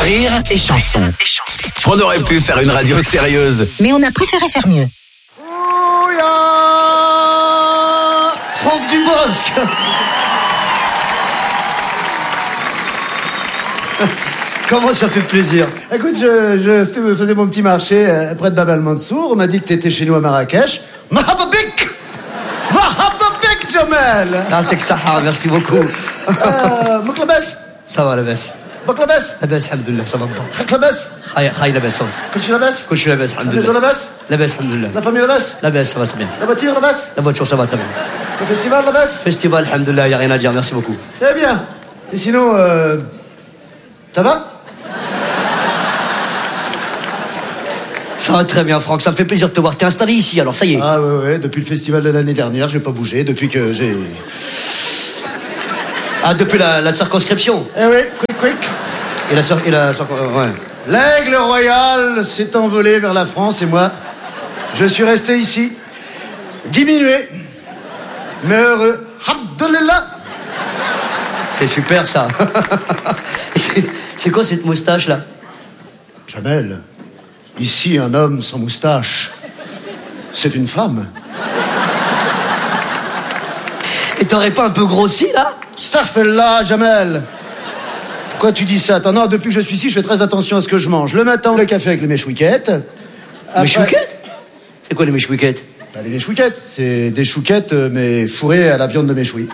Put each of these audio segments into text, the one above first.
Rire et chanson. On aurait pu faire une radio sérieuse, mais on a préféré faire mieux. Ouya Franck Dubosc. Comment ça fait plaisir. Écoute, je faisais mon petit marché près de Bab al-Mansour. On m'a dit que t'étais chez nous à Marrakech. Mahababik Jamel. T'as Sahara, merci beaucoup. Moklabas. Ça va, la baisse. Moklabas. La baisse, alhamdoulilah, ça va pas. Moklabas. Khaï, la baisse. Kulchi labas. Kulchi la baisse, La maison alhamdoulilah. labas. La baisse, alhamdoulilah. La famille labas. La baisse, ça va très bien. La voiture labas. La voiture, ça va très bien. Le festival labas. Festival, alhamdoulilah, y a rien à dire, merci beaucoup. Très bien. Et sinon, ça va? Ça va très bien, Franck, ça me fait plaisir de te voir. T'es installé ici, alors ça y est. Ah ouais, depuis le festival de l'année dernière, j'ai pas bougé, depuis que j'ai... Ah, depuis la circonscription. Eh oui, quick. Et ouais. L'aigle royal s'est envolé vers la France et moi, je suis resté ici, diminué, mais heureux. Abdullah. C'est super, ça. C'est quoi cette moustache, là? Jamel, ici, un homme sans moustache, c'est une femme. Et t'aurais pas un peu grossi, là? Starfella, Jamel. Pourquoi tu dis ça? Attends, non, depuis que je suis ici, je fais très attention à ce que je mange. Le matin, le café avec les mèches-wiquettes. Mèches-wiquettes? C'est quoi les mèches-wiquettes? Bah, les mèches-wiquettes, c'est des chouquettes, mais fourrées à la viande de méchoui.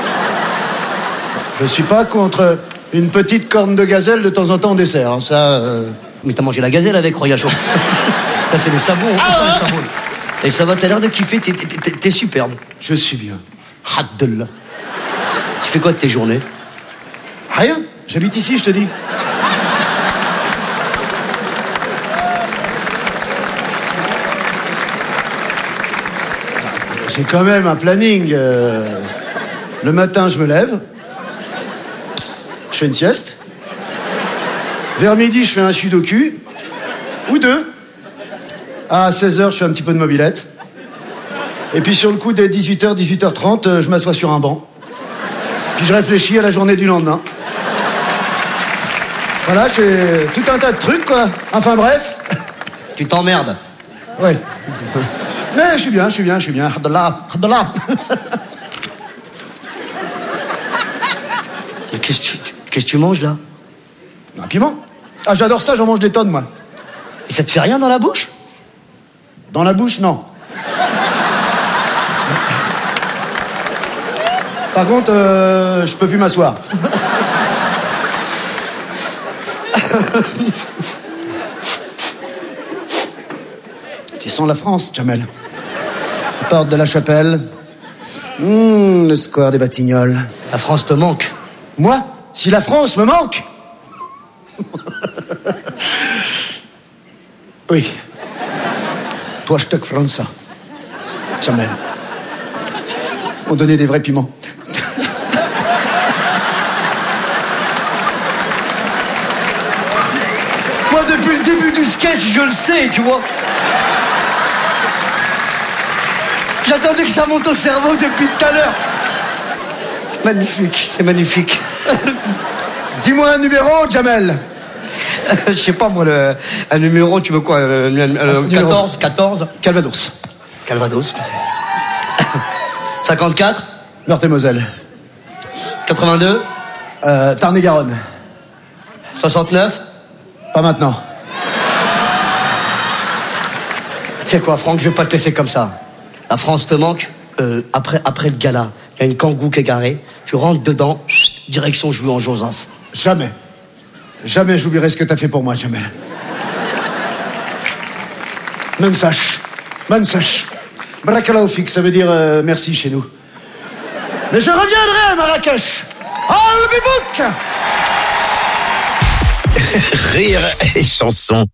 Je suis pas contre une petite corne de gazelle de temps en temps en dessert, hein, ça... Mais t'as mangé la gazelle avec, Roya Chaud. Ça, c'est les sabots, les sabots. Et ça va, t'as l'air de kiffer, t'es superbe. Je suis bien. Abdullah. Tu fais quoi de tes journées? Rien, j'habite ici, je te dis. C'est quand même un planning. Le matin, je me lève. Je fais une sieste. Vers midi, je fais un sudoku. Ou deux. À 16h, je fais un petit peu de mobilette. Et puis sur le coup, dès 18h, 18h30, je m'assois sur un banc. Puis je réfléchis à la journée du lendemain. Voilà, c'est tout un tas de trucs, quoi. Enfin bref. Tu t'emmerdes. Ouais. Mais je suis bien. Abdallah. Qu'est-ce que tu manges, là? Un piment. Ah, j'adore ça, j'en mange des tonnes, moi. Et ça te fait rien dans la bouche? Dans la bouche, non. Par contre, je peux plus m'asseoir. Tu sens la France, Jamel. Porte de la Chapelle. Le square des Batignolles. La France te manque. Moi? Si la France me manque? Oui. Toi, je te France. Jamel. On donnait des vrais piments. Moi, depuis le début du sketch, je le sais, tu vois. J'attendais que ça monte au cerveau depuis tout à l'heure. C'est magnifique, c'est magnifique. Dis-moi un numéro, Jamel. Je sais pas, moi, un numéro, tu veux quoi 14 Calvados. Calvados. 54 Meurthe-et-Moselle. 82 Tarn-et-Garonne. 69 Pas maintenant. Tu sais quoi, Franck, je vais pas te laisser comme ça. La France te manque. Après le gala, il y a une kangou qui est garée. Tu rentres dedans, direction jouer en Josas. Jamais. Jamais j'oublierai ce que t'as fait pour moi, Jamel. Mansash. Barakallahu fik, ça veut dire merci chez nous. Mais je reviendrai à Marrakech. Al Bibouk. Rire et chanson.